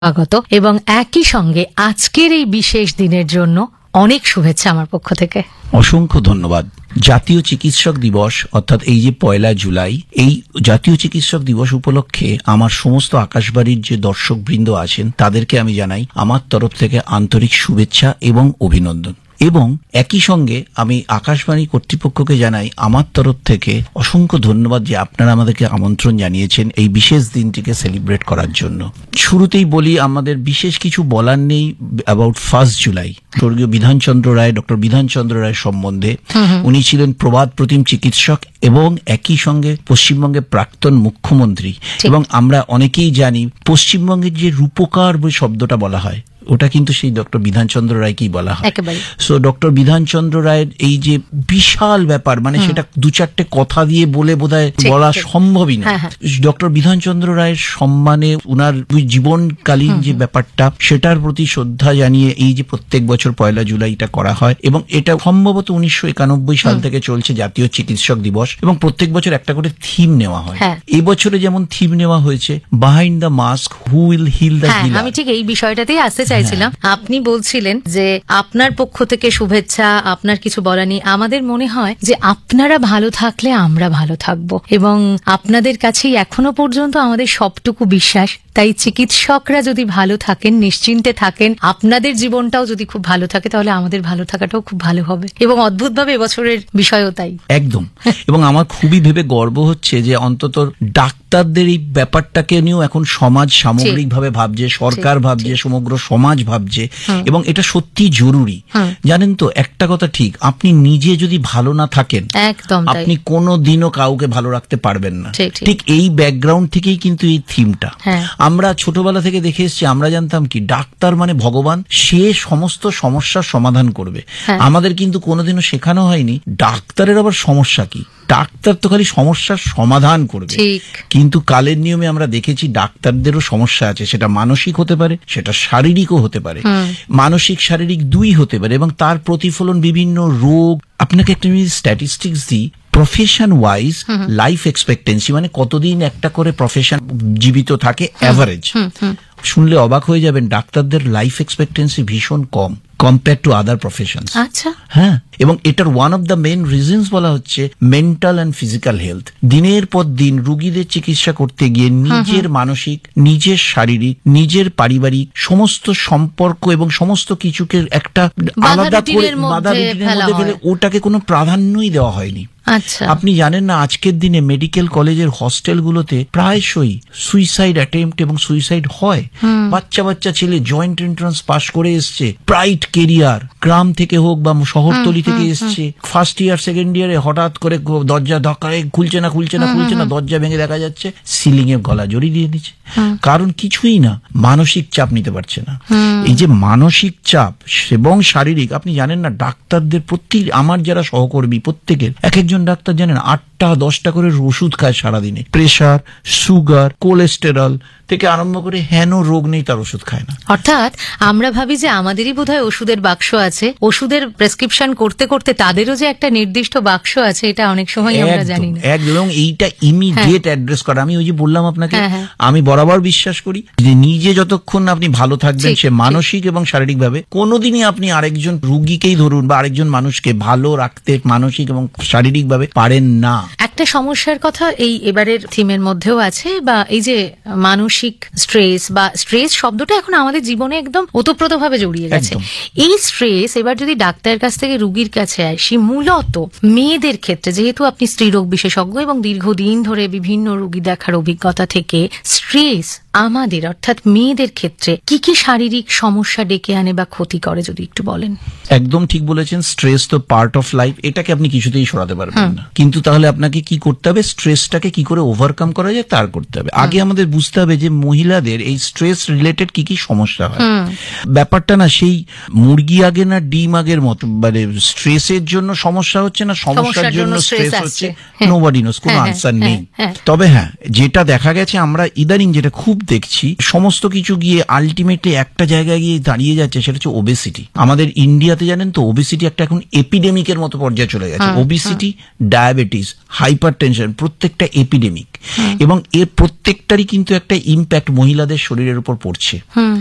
স্বাগত এবং একই সঙ্গে আজকের এই বিশেষ দিনের জন্য অনেক শুভেচ্ছা আমার পক্ষ থেকে। অসংখ্য ধন্যবাদ। জাতীয় চিকিৎসক দিবস অর্থাৎ এই যে 1 জুলাই, এই জাতীয় চিকিৎসক দিবস উপলক্ষে আমার সমস্ত আকাশবাণীর যে দর্শকবৃন্দ আছেন তাদেরকে আমি জানাই আমার তরফ থেকে আন্তরিক শুভেচ্ছা এবং অভিনন্দন। এবং একই সঙ্গে আমি আকাশবাণী কর্তৃপক্ষকে জানাই আমার তরফ থেকে অসংখ্য ধন্যবাদ যে আপনারা আমাদেরকে আমন্ত্রণ জানিয়েছেন এই বিশেষ দিনটিকে সেলিব্রেট করার জন্য। শুরুতেই বলি, আমাদের বিশেষ কিছু বলার নেই অ্যাবাউট 1 জুলাই। স্বর্গীয় বিধানচন্দ্র রায়, ডক্টর বিধানচন্দ্র রায় সম্বন্ধে। উনি ছিলেন প্রবাদ প্রতিম চিকিৎসক এবং একই সঙ্গে পশ্চিমবঙ্গের প্রাক্তন মুখ্যমন্ত্রী। এবং আমরা অনেকেই জানি পশ্চিমবঙ্গের যে রূপকার বই শব্দটা বলা হয় ওটা কিন্তু সেই ডক্টর বিধানচন্দ্র রায়কেই বলা হয়। সো ডক্টর বিধানচন্দ্র রায়ের এই যে বিশাল ব্যাপার, মানে সেটা 2-4টে কথা দিয়ে বলে বোধহয় বলা সম্ভবই না। ডক্টর বিধানচন্দ্র রায়ের সম্মানে উনার জীবনকালীন যে ব্যাপারটা সেটার প্রতি শ্রদ্ধা জানিয়ে এই যে প্রত্যেক বছর 1 জুলাই এটা করা হয় এবং এটা সম্ভবত 1991 সাল থেকে চলছে জাতীয় চিকিৎসক দিবস এবং প্রত্যেক বছর একটা করে থিম নেওয়া হয়। এবছরে যেমন থিম নেওয়া হয়েছে behind the mask, who will hill the Hilaire. আমি ঠিক এই বিষয়টাতেই আসতে চাইছিলাম। আপনি বলছিলেন যে আপনার পক্ষ থেকে শুভেচ্ছা, আপনার কিছু বলা নেই। আমাদের মনে হয় যে আপনারা ভালো থাকলে আমরা ভালো থাকবো এবং আপনাদের কাছেই এখনো পর্যন্ত আমাদের সবটুকু বিশ্বাস। তাই চিকিৎসকরা যদি ভালো থাকেন, নিশ্চিন্তে থাকেন, আপনাদের জীবনটাও যদি খুব ভালো থাকে তাহলে আমাদের ভালো থাকাটাও খুব ভালো হবে এবং অদ্ভুতভাবে এবছরের বিষয়ও তাই। একদম। এবং আমার খুবই ভেবে গর্ব হচ্ছে যে অন্তত ডাক্তারদের এই ব্যাপারটাকে নিয়েও এখন সমাজ সামগ্রিকভাবে ভাবছে, সরকার ভাবছে, সমগ্র সমাজ ভাবছে এবং এটা সত্যি জরুরি। জানেন তো, একটা কথা ঠিক, আপনি নিজে যদি ভালো না থাকেন আপনি কোনো দিনও কাউকে ভালো রাখতে পারবেন না। ঠিক এই ব্যাকগ্রাউন্ড থেকেই কিন্তু এই থিমটা। আমরা ছোটবেলা থেকে দেখে এসেছি, আমরা জানতাম কি ডাক্তার মানে ভগবান, সে সমস্ত সমস্যার সমাধান করবে। আমাদের কিন্তু কোনোদিনও শেখানো হয়নি ডাক্তারের আবার সমস্যা কি। ডাক্তার তো খালি সমস্যার সমাধান করবে, কিন্তু কালের নিয়মে আমরা দেখেছি ডাক্তারদেরও সমস্যা আছে। সেটা মানসিক হতে পারে, সেটা শারীরিকও হতে পারে, মানসিক শারীরিক দুই হতে পারে এবং তার প্রতিফলন বিভিন্ন রোগ। আপনাকে একটা স্ট্যাটিস্টিক্স দিই, প্রফেশন ওয়াইজ লাইফ এক্সপেক্টেন্সি মানে কতদিন একটা করে প্রফেশন জীবিত থাকে অ্যাভারেজ, শুনলে অবাক হয়ে যাবেন ডাক্তারদের লাইফ এক্সপেক্টেন্সি ভীষণ কম কম্পেয়ার টু আদার প্রফেশনস। হ্যাঁ, এবং এটার one of the main reasons বলা হচ্ছে মেন্টাল অ্যান্ড ফিজিক্যাল হেলথ। দিনের পর দিন রুগীদের চিকিৎসা করতে গিয়ে নিজের মানসিক, নিজের শারীরিক, নিজের পারিবারিক সমস্ত সম্পর্ক এবং সমস্ত কিছুকে একটা আলাদা করে বাধা রুটিনের মধ্যে ফেলে ওটাকে কোনো প্রাধান্যই দেওয়া হয়নি। আপনি জানেন না, আজকের দিনে মেডিকেল কলেজের হস্টেলগুলোতে প্রায়শই সুইসাইড অ্যাটেম্পট এবং সুইসাইড হয়। বাচ্চা বাচ্চা ছেলে জয়েন্ট এন্ট্রান্স পাস করে এসছে, ব্রাইট কেরিয়ার, গ্রাম থেকে হোক বা শহরতলি থেকে এসছে, ফার্স্ট ইয়ার সেকেন্ড ইয়ারে হঠাৎ করে দরজা ধাক্কায় খুলছে না, দরজা ভেঙে দেখা যাচ্ছে সিলিং এ গলা জড়িয়ে দিয়ে দিচ্ছে। কারণ কিছুই না, মানসিক চাপ নিতে পারছে না। এই যে মানসিক চাপ এবং শারীরিক, আপনি জানেন না ডাক্তারদের প্রত্যেক, আমার যারা সহকর্মী প্রত্যেকের এক একজন ডাক্তার জানেন 8টা-10টা করে ওষুধ খায় সারাদিনে। প্রেশার, সুগার, কোলেস্টেরল থেকে আরম্ভ করে হেন রোগ নেই তার ওষুধ খায় না। অর্থাৎ আমরা ভাবি যে আমাদেরই বোধহয় ওষুধের বাক্স আছে, ওষুধের প্রেসক্রিপশন করতে করতে তাদেরও যে একটা নির্দিষ্ট বাক্স আছে এটা অনেক সময় আমরা জানি না। এবং এইটা ইমিডিয়েট অ্যাড্রেস করা। আমি ওই যে বললাম আপনাকে, আমি বরাবর বিশ্বাস করি যে নিজে যতক্ষণ আপনি ভালো থাকবেন সে মানসিক এবং শারীরিক ভাবে, কোনোদিনই আপনি আরেকজন রুগীকেই ধরুন বা আরেকজন মানুষকে ভালো রাখতে মানসিক এবং শারীরিক ভাবে পারেন না। একটা সমস্যার কথা এই এবারের থিমের মধ্যেও আছে, বা এই যে মানসিক স্ট্রেস বা স্ট্রেস শব্দটা এখন আমাদের জীবনে একদম ওতপ্রোতভাবে জড়িয়ে গেছে। এই স্ট্রেস এবার যদি ডাক্তারের কাছ থেকে রুগীর কাছে আসি, মূলত মেয়েদের ক্ষেত্রে, যেহেতু আপনি স্ত্রীরোগ বিশেষজ্ঞ এবং দীর্ঘদিন ধরে বিভিন্ন রুগী দেখার অভিজ্ঞতা থেকে, স্ট্রেস আমাদের অর্থাৎ মেয়েদের ক্ষেত্রে কি কি শারীরিক সমস্যা ডেকে আনে বা ক্ষতি করে যদি একটু বলেন। একদম ঠিক বলেছেন, স্ট্রেস তো পার্ট অফ লাইফ, এটাকে আপনি কিছুতেই সরাতে পারবেন না। কিন্তু তাহলে আপনাকে কি করতে হবে, স্ট্রেসটাকে কি করে ওভারকাম করা যায় তার করতে হবে। আগে আমাদের বুঝতে হবে যে মহিলাদের এই স্ট্রেস রিলেটেড কি কি সমস্যা হয়। ব্যাপারটা না সেই মুরগি আগে না ডিম আগের মতো, মানে স্ট্রেসের জন্য সমস্যা হচ্ছে না সমস্যার জন্য স্ট্রেস হচ্ছে, নোবডি নোস, কোনো আনসার নেই। তবে হ্যাঁ, যেটা দেখা গেছে আমরা ইদানিং যেটা খুব দেখছি সমস্ত কিছু গিয়ে আলটিমেটলি একটা জায়গায় গিয়ে দাঁড়িয়ে যাচ্ছে, সেটা হচ্ছে ওবেসিটি। আমাদের ইন্ডিয়াতে জানেন তো ওবেসিটি একটা এখন এপিডেমিকের মতো পর্যায়ে চলে গেছে। ওবেসিটি, ডায়াবেটিস, হাইপার টেনশন প্রত্যেকটা এপিডেমিক, এবং এর প্রত্যেকটারই কিন্তু একটা ইম্প্যাক্ট মহিলাদের শরীরের উপর পড়ছে।